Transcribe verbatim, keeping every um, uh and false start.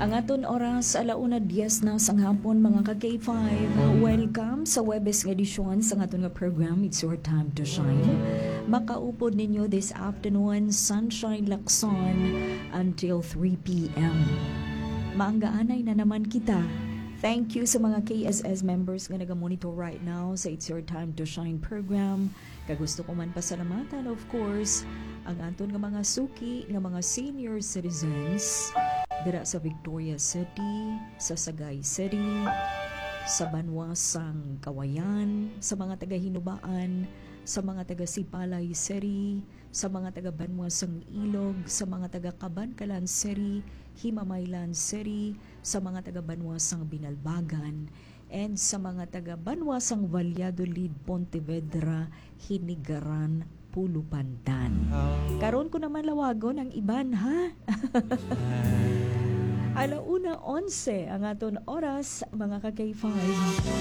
Ang aton oras alauna diyes na sang hapon mga ka-K five. Welcome sa Webes nga edisyon sa aton nga program It's Your Time to Shine. Makaupod ninyo this afternoon Sunshine Lacson until three p.m. Maanggaanay na naman kita. Thank you sa mga K S S members nga naga-monitor right now sa It's Your Time to Shine program. Kagusto ko man pasalamatan of course ang aton nga mga suki nga mga senior citizens dira sa Victoria City, sa Sagay City, sa Banwasang Kawayan, sa mga taga-Hinubaan, sa mga taga-Sipalay City, sa mga taga-Banwasang Ilog, sa mga taga-Kabankalan City, Himamaylan City, sa mga taga-Banwasang Binalbagan, and sa mga taga-Banwasang Valladolid, Pontevedra, Hinigaran, Pulupantan. Karon ko naman lawagon ang iban ha. Alauna onse ang aton oras mga ka-K five.